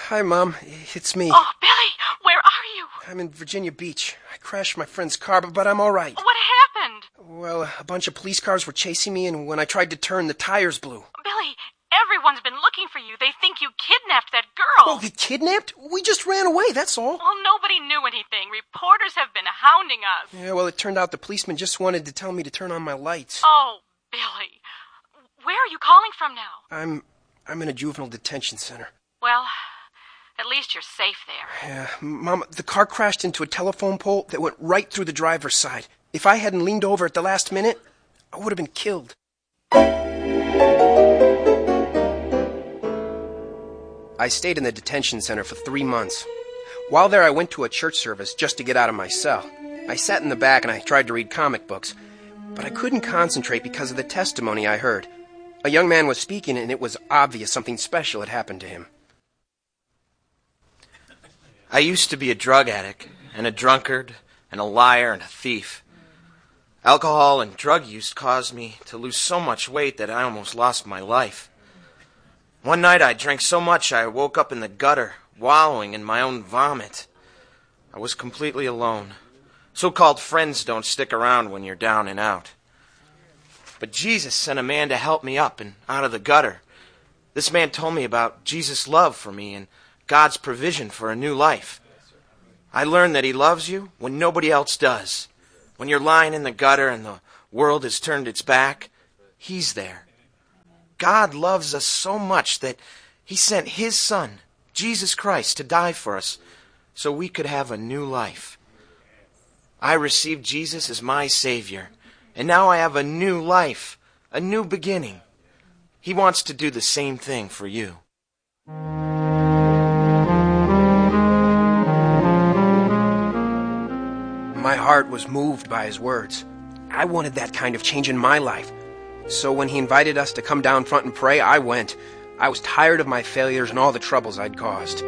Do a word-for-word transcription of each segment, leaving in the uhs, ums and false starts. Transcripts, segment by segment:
Hi, Mom. It's me. Oh, Billy, where are you? I'm in Virginia Beach. I crashed my friend's car, but, but I'm all right. What happened? Well, a bunch of police cars were chasing me, and when I tried to turn, the tires blew. Billy, everyone's been looking for you. They think you kidnapped that girl. Oh, you kidnapped? We just ran away, that's all. Well, nobody knew anything. Reporters have been hounding us. Yeah, well, it turned out the policeman just wanted to tell me to turn on my lights. Oh, Billy. Where are you calling from now? I'm... I'm in a juvenile detention center. Well, at least you're safe there. Yeah, Mom, the car crashed into a telephone pole that went right through the driver's side. If I hadn't leaned over at the last minute, I would have been killed. I stayed in the detention center for three months. While there, I went to a church service just to get out of my cell. I sat in the back and I tried to read comic books, but I couldn't concentrate because of the testimony I heard. A young man was speaking, and it was obvious something special had happened to him. I used to be a drug addict, and a drunkard, and a liar, and a thief. Alcohol and drug use caused me to lose so much weight that I almost lost my life. One night I drank so much I woke up in the gutter, wallowing in my own vomit. I was completely alone. So-called friends don't stick around when you're down and out. But Jesus sent a man to help me up and out of the gutter. This man told me about Jesus' love for me and God's provision for a new life. I learned that he loves you when nobody else does. When you're lying in the gutter and the world has turned its back, he's there. God loves us so much that he sent his Son, Jesus Christ, to die for us so we could have a new life. I received Jesus as my Savior, and now I have a new life, a new beginning. He wants to do the same thing for you. My heart was moved by his words. I wanted that kind of change in my life. So when he invited us to come down front and pray, I went. I was tired of my failures and all the troubles I'd caused.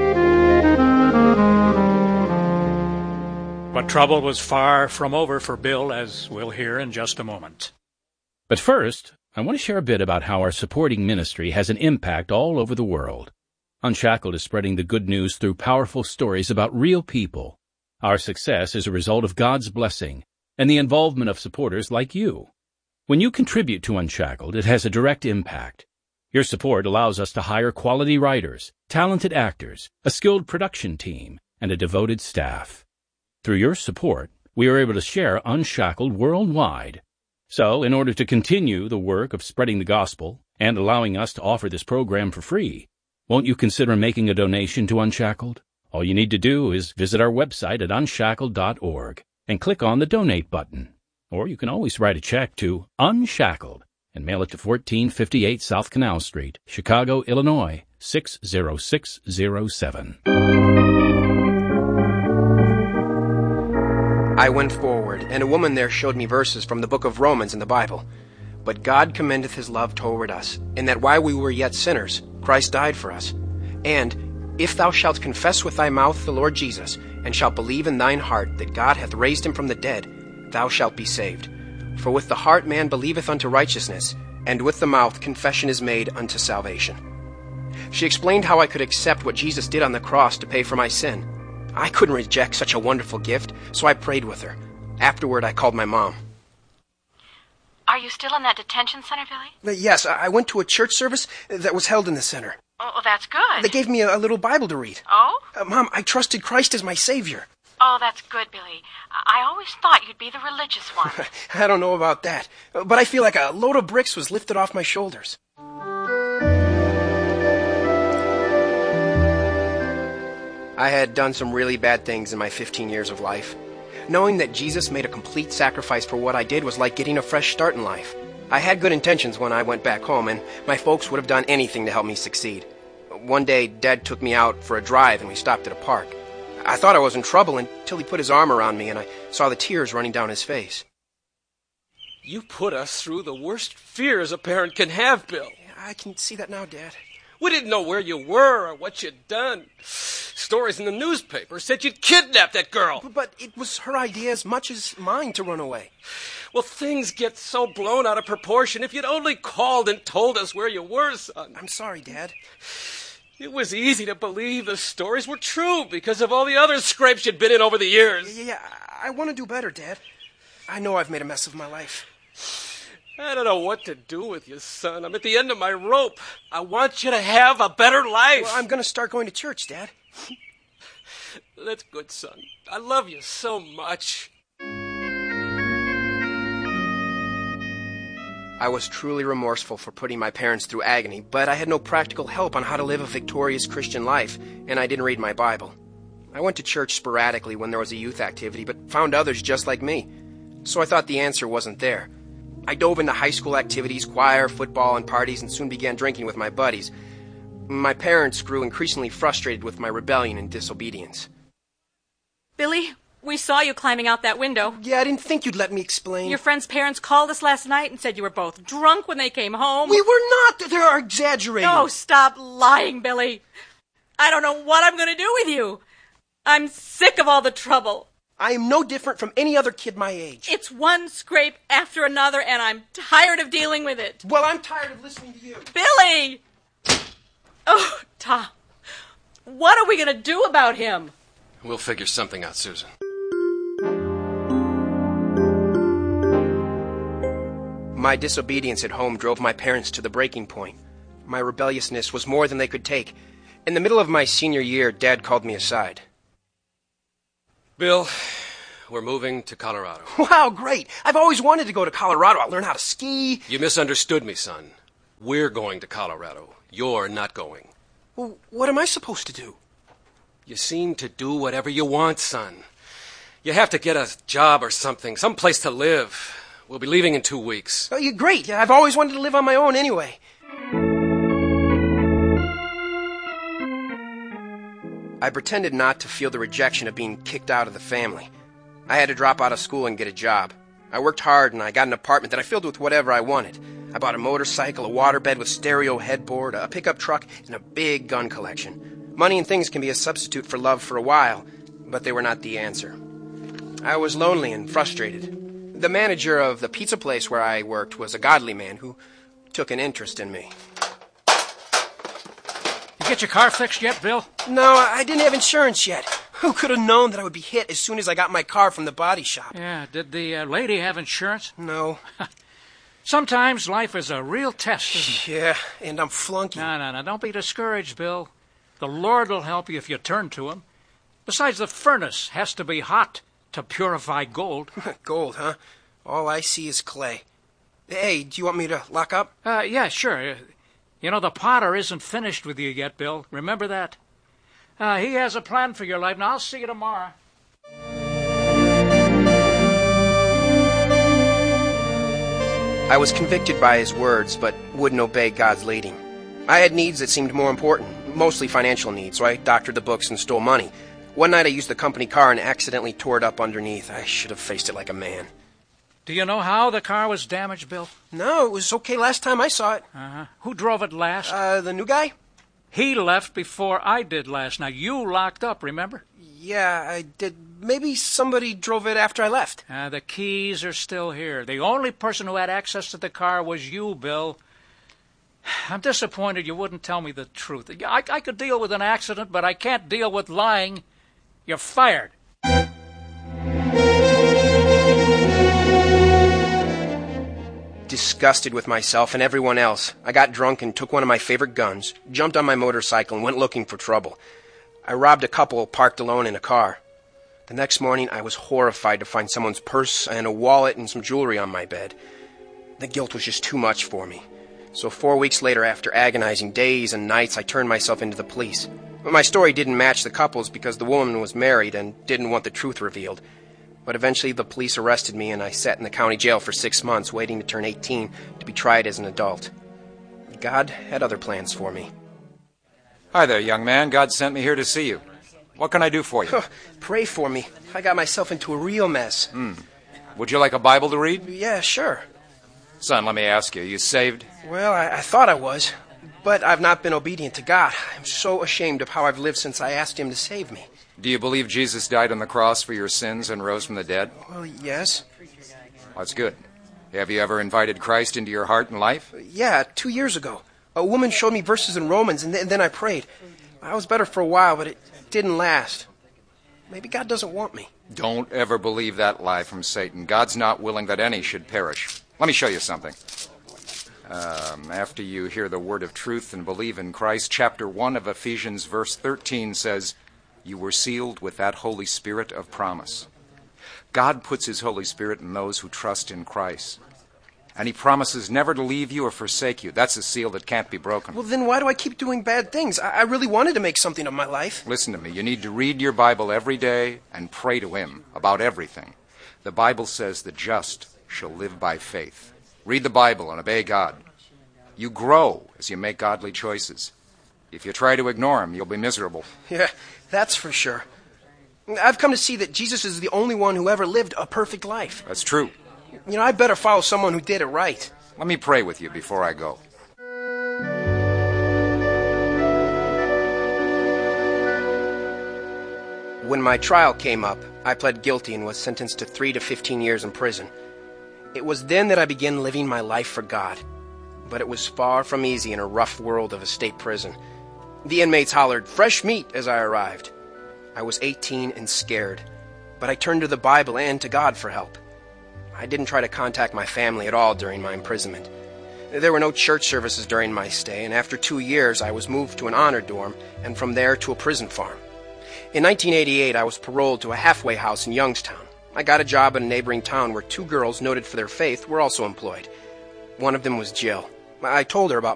But trouble was far from over for Bill, as we'll hear in just a moment. But first, I want to share a bit about how our supporting ministry has an impact all over the world. Unshackled is spreading the good news through powerful stories about real people. Our success is a result of God's blessing and the involvement of supporters like you. When you contribute to Unshackled, it has a direct impact. Your support allows us to hire quality writers, talented actors, a skilled production team, and a devoted staff. Through your support, we are able to share Unshackled worldwide. So, in order to continue the work of spreading the gospel and allowing us to offer this program for free, won't you consider making a donation to Unshackled? All you need to do is visit our website at unshackled dot org and click on the Donate button. Or you can always write a check to Unshackled and mail it to fourteen fifty-eight South Canal Street, Chicago, Illinois, six zero six zero seven. I went forward, and a woman there showed me verses from the book of Romans in the Bible. But God commendeth his love toward us, in that while we were yet sinners, Christ died for us. And if thou shalt confess with thy mouth the Lord Jesus, and shalt believe in thine heart that God hath raised him from the dead, thou shalt be saved. For with the heart man believeth unto righteousness, and with the mouth confession is made unto salvation. She explained how I could accept what Jesus did on the cross to pay for my sin. I couldn't reject such a wonderful gift, so I prayed with her. Afterward, I called my mom. Are you still in that detention center, Billy? Uh, Yes, I I went to a church service that was held in the center. Oh, that's good. They gave me a, a little Bible to read. Oh? Uh, Mom, I trusted Christ as my Savior. Oh, that's good, Billy. I I always thought you'd be the religious one. I don't know about that, but I feel like a load of bricks was lifted off my shoulders. I had done some really bad things in my fifteen years of life. Knowing that Jesus made a complete sacrifice for what I did was like getting a fresh start in life. I had good intentions when I went back home, and my folks would have done anything to help me succeed. One day, Dad took me out for a drive, and we stopped at a park. I thought I was in trouble until he put his arm around me, and I saw the tears running down his face. You put us through the worst fears a parent can have, Bill. I can see that now, Dad. We didn't know where you were or what you'd done. Stories in the newspaper said you'd kidnapped that girl. But it was her idea as much as mine to run away. Well, things get so blown out of proportion. If you'd only called and told us where you were, son. I'm sorry, Dad. It was easy to believe the stories were true because of all the other scrapes you'd been in over the years. Yeah, yeah, I want to do better, Dad. I know I've made a mess of my life. I don't know what to do with you, son. I'm at the end of my rope. I want you to have a better life. Well, I'm going to start going to church, Dad. That's good, son. I love you so much. I was truly remorseful for putting my parents through agony, but I had no practical help on how to live a victorious Christian life, and I didn't read my Bible. I went to church sporadically when there was a youth activity, but found others just like me. So I thought the answer wasn't there. I dove into high school activities, choir, football, and parties, and soon began drinking with my buddies. My parents grew increasingly frustrated with my rebellion and disobedience. Billy, we saw you climbing out that window. Yeah, I didn't think you'd let me explain. Your friend's parents called us last night and said you were both drunk when they came home. We were not! They are exaggerating. Oh, stop lying, Billy. I don't know what I'm going to do with you. I'm sick of all the trouble. I am no different from any other kid my age. It's one scrape after another, and I'm tired of dealing with it. Well, I'm tired of listening to you. Billy! Oh, Tom. What are we going to do about him? We'll figure something out, Susan. My disobedience at home drove my parents to the breaking point. My rebelliousness was more than they could take. In the middle of my senior year, Dad called me aside. Bill, we're moving to Colorado. Wow, great. I've always wanted to go to Colorado. I'll learn how to ski. You misunderstood me, son. We're going to Colorado. You're not going. Well, what am I supposed to do? You seem to do whatever you want, son. You have to get a job or something, some place to live. We'll be leaving in two weeks. Oh, you're great. I've always wanted to live on my own anyway. I pretended not to feel the rejection of being kicked out of the family. I had to drop out of school and get a job. I worked hard and I got an apartment that I filled with whatever I wanted. I bought a motorcycle, a waterbed with stereo headboard, a pickup truck, and a big gun collection. Money and things can be a substitute for love for a while, but they were not the answer. I was lonely and frustrated. The manager of the pizza place where I worked was a godly man who took an interest in me. You get your car fixed yet, Bill? No, I didn't have insurance yet. Who could have known that I would be hit as soon as I got my car from the body shop? Yeah, did the uh, lady have insurance? No. Sometimes life is a real test, isn't it? Yeah, and I'm flunking. No, no, no, don't be discouraged, Bill. The Lord will help you if you turn to Him. Besides, the furnace has to be hot to purify gold. Gold, huh? All I see is clay. Hey, do you want me to lock up? Uh, yeah, sure. You know, the potter isn't finished with you yet, Bill. Remember that? Uh, he has a plan for your life. Now, I'll see you tomorrow. I was convicted by his words, but wouldn't obey God's leading. I had needs that seemed more important, mostly financial needs, so I doctored the books and stole money. One night I used the company car and accidentally tore it up underneath. I should have faced it like a man. Do you know how the car was damaged, Bill? No, it was okay last time I saw it. Uh-huh. Who drove it last? Uh, the new guy? He left before I did last night. You locked up, remember? Yeah, I did. Maybe somebody drove it after I left. Uh, the keys are still here. The only person who had access to the car was you, Bill. I'm disappointed you wouldn't tell me the truth. I, I could deal with an accident, but I can't deal with lying. You're fired. Disgusted with myself and everyone else, I got drunk and took one of my favorite guns, jumped on my motorcycle, and went looking for trouble. I robbed a couple parked alone in a car. The next morning, I was horrified to find someone's purse and a wallet and some jewelry on my bed. The guilt was just too much for me. So four weeks later, after agonizing days and nights, I turned myself into the police. But my story didn't match the couple's because the woman was married and didn't want the truth revealed. But eventually the police arrested me and I sat in the county jail for six months waiting to turn eighteen to be tried as an adult. God had other plans for me. Hi there, young man. God sent me here to see you. What can I do for you? Pray for me. I got myself into a real mess. Hmm. Would you like a Bible to read? Yeah, sure. Son, let me ask you, are you saved? Well, I, I thought I was, but I've not been obedient to God. I'm so ashamed of how I've lived since I asked Him to save me. Do you believe Jesus died on the cross for your sins and rose from the dead? Well, yes. That's good. Have you ever invited Christ into your heart and life? Yeah, two years ago. A woman showed me verses in Romans, and, th- and then I prayed. I was better for a while, but it didn't last. Maybe God doesn't want me. Don't ever believe that lie from Satan. God's not willing that any should perish. Let me show you something. Um, after you hear the word of truth and believe in Christ, chapter one of Ephesians, verse thirteen says, you were sealed with that Holy Spirit of promise. God puts his Holy Spirit in those who trust in Christ. And he promises never to leave you or forsake you. That's a seal that can't be broken. Well, then why do I keep doing bad things? I, I really wanted to make something of my life. Listen to me. You need to read your Bible every day and pray to him about everything. The Bible says the just shall live by faith. Read the Bible and obey God. You grow as you make godly choices. If you try to ignore him, you'll be miserable. Yeah, that's for sure. I've come to see that Jesus is the only one who ever lived a perfect life. That's true. You know, I better follow someone who did it right. Let me pray with you before I go. When my trial came up, I pled guilty and was sentenced to three to fifteen years in prison. It was then that I began living my life for God. But it was far from easy in a rough world of a state prison. The inmates hollered, "Fresh meat," as I arrived. I was eighteen and scared, but I turned to the Bible and to God for help. I didn't try to contact my family at all during my imprisonment. There were no church services during my stay, and after two years I was moved to an honor dorm, and from there to a prison farm. In nineteen eighty-eight, I was paroled to a halfway house in Youngstown. I got a job in a neighboring town where two girls noted for their faith were also employed. One of them was Jill. I told her about